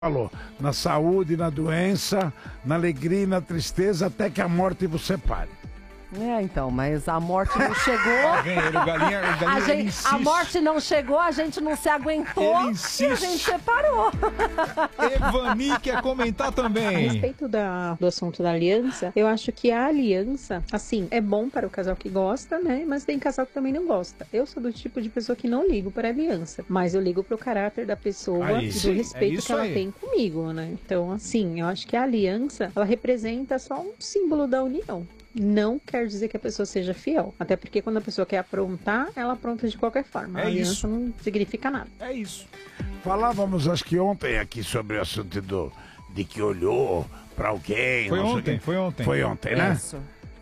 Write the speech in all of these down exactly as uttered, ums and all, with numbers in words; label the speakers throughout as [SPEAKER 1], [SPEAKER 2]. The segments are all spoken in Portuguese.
[SPEAKER 1] falou, na saúde, na doença, na alegria e na tristeza, até que a morte vos separe.
[SPEAKER 2] É, então, mas a morte não chegou.
[SPEAKER 3] Ah, vem, ele, o galinha, o galinha,
[SPEAKER 2] a,
[SPEAKER 3] ele
[SPEAKER 2] gente,
[SPEAKER 3] insiste.
[SPEAKER 2] a morte não chegou, a gente não se aguentou
[SPEAKER 3] Ele insiste.
[SPEAKER 2] e a gente separou.
[SPEAKER 3] Evani quer comentar também.
[SPEAKER 4] A respeito da, do assunto da aliança, eu acho que a aliança, assim, é bom para o casal que gosta, né? Mas tem casal que também não gosta. Eu sou do tipo de pessoa que não ligo para aliança, mas eu ligo pro caráter da pessoa
[SPEAKER 3] Aí,
[SPEAKER 4] e
[SPEAKER 3] sim,
[SPEAKER 4] do
[SPEAKER 3] é
[SPEAKER 4] respeito
[SPEAKER 3] isso
[SPEAKER 4] que ela
[SPEAKER 3] aí.
[SPEAKER 4] tem comigo, né? Então, assim, eu acho que a aliança, ela representa só um símbolo da união. Não quer dizer que a pessoa seja fiel. Até porque quando a pessoa quer aprontar, ela apronta de qualquer forma.
[SPEAKER 3] É
[SPEAKER 4] a aliança
[SPEAKER 3] isso.
[SPEAKER 4] não significa nada.
[SPEAKER 3] É isso.
[SPEAKER 1] Falávamos, acho que ontem, aqui sobre o assunto do, de que olhou para alguém.
[SPEAKER 3] Foi
[SPEAKER 1] não sei o
[SPEAKER 3] ontem,
[SPEAKER 1] quê.
[SPEAKER 3] foi ontem.
[SPEAKER 1] Foi ontem, né?
[SPEAKER 2] Isso.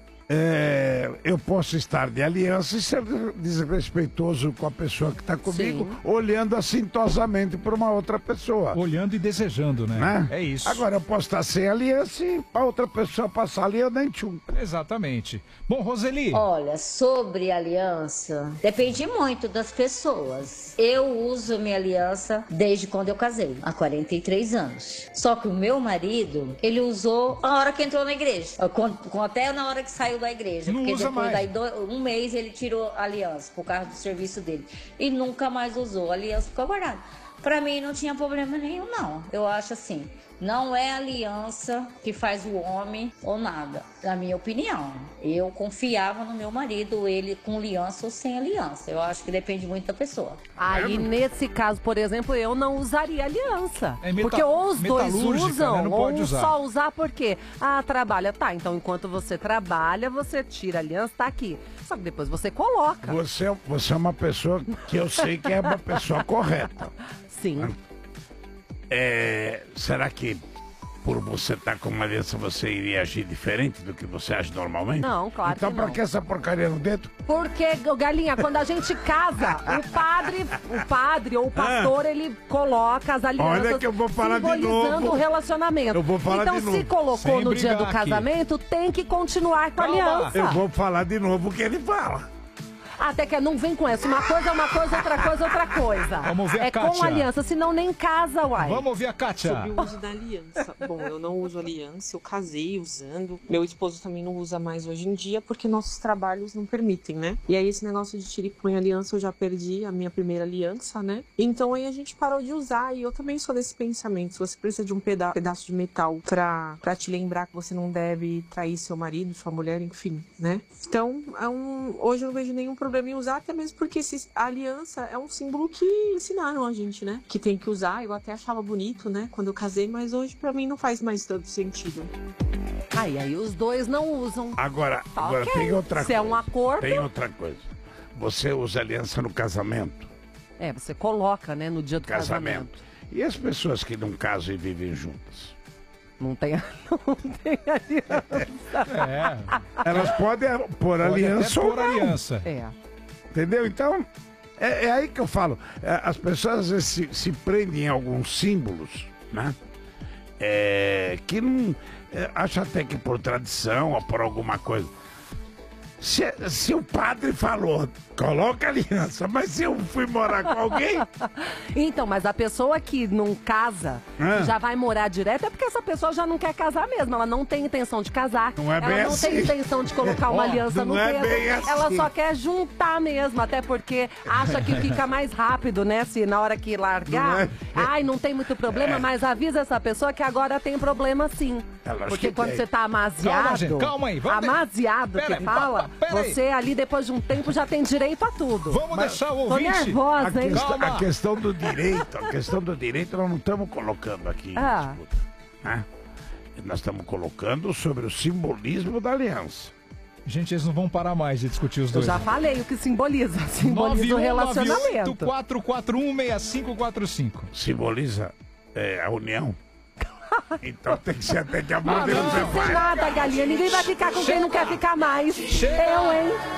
[SPEAKER 1] É, eu posso estar de aliança e ser desrespeitoso com a pessoa que está comigo,
[SPEAKER 2] Sim.
[SPEAKER 1] olhando assintosamente para uma outra pessoa.
[SPEAKER 3] Olhando e desejando, né?
[SPEAKER 1] Né?
[SPEAKER 3] É isso.
[SPEAKER 1] Agora eu posso estar sem aliança e a outra pessoa passar ali, eu nem tchum.
[SPEAKER 3] Exatamente. Bom, Roseli.
[SPEAKER 5] Olha, sobre aliança, depende muito das pessoas. Eu uso minha aliança desde quando eu casei, há quarenta e três anos. Só que o meu marido, ele usou a hora que entrou na igreja, com, com até na hora que saiu da igreja.
[SPEAKER 3] Não
[SPEAKER 5] porque
[SPEAKER 3] usa
[SPEAKER 5] depois
[SPEAKER 3] mais.
[SPEAKER 5] daí do, um mês ele tirou a aliança por causa do serviço dele e nunca mais usou. A aliança ficou guardada. Pra mim não tinha problema nenhum, não. Eu acho assim, não é aliança que faz o homem ou nada, na minha opinião. Eu confiava no meu marido, ele com aliança ou sem aliança. Eu acho que depende muito da pessoa.
[SPEAKER 2] Aí, nesse caso, por exemplo, eu não usaria aliança.
[SPEAKER 3] É meta-
[SPEAKER 2] porque ou os dois
[SPEAKER 3] metalúrgica,
[SPEAKER 2] usam,
[SPEAKER 3] né? Não
[SPEAKER 2] ou
[SPEAKER 3] pode
[SPEAKER 2] um
[SPEAKER 3] usar.
[SPEAKER 2] só usar por quê? Ah, trabalha. Tá, então enquanto você trabalha, você tira a aliança, tá aqui. Só que depois você coloca.
[SPEAKER 1] Você, você é uma pessoa que eu sei que é uma pessoa correta.
[SPEAKER 2] Sim.
[SPEAKER 1] É, será que por você estar com uma aliança você iria agir diferente do que você age normalmente?
[SPEAKER 2] Não, claro
[SPEAKER 1] Então
[SPEAKER 2] que
[SPEAKER 1] pra
[SPEAKER 2] não.
[SPEAKER 1] que essa porcaria no dedo?
[SPEAKER 2] Porque, Galinha, quando a gente casa, o padre, o padre ou o pastor, ele coloca as alianças
[SPEAKER 1] Olha que eu vou falar de
[SPEAKER 2] simbolizando
[SPEAKER 1] novo.
[SPEAKER 2] o relacionamento.
[SPEAKER 1] Eu vou falar
[SPEAKER 2] então,
[SPEAKER 1] de novo.
[SPEAKER 2] se colocou
[SPEAKER 3] Sem
[SPEAKER 2] no dia
[SPEAKER 3] brigar
[SPEAKER 2] do
[SPEAKER 3] aqui.
[SPEAKER 2] casamento, tem que continuar com a
[SPEAKER 3] Calma.
[SPEAKER 2] aliança.
[SPEAKER 1] Eu vou falar de novo o que ele fala.
[SPEAKER 2] Até que não vem com essa. Uma coisa é uma coisa, outra coisa é outra coisa.
[SPEAKER 3] Vamos ver a
[SPEAKER 2] É com
[SPEAKER 3] Kátia.
[SPEAKER 2] aliança, senão nem casa, uai.
[SPEAKER 3] Vamos ouvir a Kátia.
[SPEAKER 6] Sobre o uso da aliança. Bom, eu não uso aliança, eu casei usando. Meu esposo também não usa mais hoje em dia, porque nossos trabalhos não permitem, né? E aí esse negócio de tira e põe aliança, eu já perdi a minha primeira aliança, né? Então aí a gente parou de usar, e eu também sou desse pensamento. Se você precisa de um peda pedaço de metal pra, pra te lembrar que você não deve trair seu marido, sua mulher, enfim, né? Então, é um, hoje eu não vejo nenhum problema em usar, até mesmo porque esse, a aliança é um símbolo que ensinaram a gente, né? Que tem que usar. Eu até achava bonito, né? Quando eu casei, mas hoje pra mim não faz mais tanto sentido.
[SPEAKER 2] Aí, aí os dois não usam.
[SPEAKER 1] Agora,
[SPEAKER 2] Tá
[SPEAKER 1] agora
[SPEAKER 2] ok.
[SPEAKER 1] tem outra
[SPEAKER 2] Se
[SPEAKER 1] coisa.
[SPEAKER 2] é um acordo-
[SPEAKER 1] Tem outra coisa. Você usa aliança no casamento.
[SPEAKER 2] É, você coloca, né, no dia do casamento.
[SPEAKER 1] Casamento. E as pessoas que não casam e vivem juntas?
[SPEAKER 2] Não tem, não tem aliança.
[SPEAKER 3] É.
[SPEAKER 1] Elas podem pôr
[SPEAKER 3] Pode
[SPEAKER 1] aliança
[SPEAKER 3] até
[SPEAKER 1] ou
[SPEAKER 3] pôr
[SPEAKER 1] não.
[SPEAKER 3] aliança.
[SPEAKER 2] É.
[SPEAKER 1] Entendeu? Então, é, é aí que eu falo. É, as pessoas às vezes se, se prendem em alguns símbolos, né? É, que não. É, acho até que por tradição ou por alguma coisa. Se, se o padre falou, coloca aliança, mas se eu fui morar com alguém,
[SPEAKER 2] Então, mas a pessoa que não casa,
[SPEAKER 1] É.
[SPEAKER 2] já vai morar direto, é porque essa pessoa já não quer casar mesmo. Ela não tem intenção de casar.
[SPEAKER 1] Não é
[SPEAKER 2] ela
[SPEAKER 1] bem
[SPEAKER 2] não
[SPEAKER 1] assim.
[SPEAKER 2] tem intenção de colocar uma
[SPEAKER 3] Ó,
[SPEAKER 2] aliança
[SPEAKER 1] não
[SPEAKER 2] no
[SPEAKER 1] é
[SPEAKER 2] dedo.
[SPEAKER 1] bem assim.
[SPEAKER 2] Ela só quer juntar mesmo, até porque acha que fica mais rápido, né? Se na hora que largar,
[SPEAKER 1] Não é-
[SPEAKER 2] ai, não tem muito problema, mas avisa essa pessoa que agora tem problema sim.
[SPEAKER 1] É lógico
[SPEAKER 2] Porque
[SPEAKER 1] que
[SPEAKER 2] quando
[SPEAKER 1] tem.
[SPEAKER 2] você tá amaziado,
[SPEAKER 3] Calma, gente, calma aí, vamos de-
[SPEAKER 2] amaziado
[SPEAKER 3] Pera
[SPEAKER 2] que
[SPEAKER 3] aí,
[SPEAKER 2] fala,
[SPEAKER 3] pa- pa- pera aí.
[SPEAKER 2] você ali depois de um tempo já tem direito a tudo.
[SPEAKER 3] Vamos deixar o
[SPEAKER 2] Tô
[SPEAKER 3] ouvinte.
[SPEAKER 1] a,
[SPEAKER 2] nervosa, hein?
[SPEAKER 1] questão,
[SPEAKER 3] Calma.
[SPEAKER 1] a questão do direito, a questão do direito nós não estamos colocando aqui em
[SPEAKER 2] Ah.
[SPEAKER 1] disputa, né? Nós estamos colocando sobre o simbolismo da aliança.
[SPEAKER 3] Gente, eles não vão parar mais de discutir os
[SPEAKER 2] Eu
[SPEAKER 3] dois.
[SPEAKER 2] já falei o que simboliza. Simboliza o relacionamento.
[SPEAKER 3] quatro quatro um seis cinco quatro cinco.
[SPEAKER 1] Simboliza é, a união. Então tem que ser até que a mão
[SPEAKER 3] Ah,
[SPEAKER 1] Deus
[SPEAKER 3] não.
[SPEAKER 2] Não sei
[SPEAKER 1] separe.
[SPEAKER 2] nada, galinha. Ninguém vai ficar com quem não quer ficar mais.
[SPEAKER 3] Chega.
[SPEAKER 2] Eu, hein?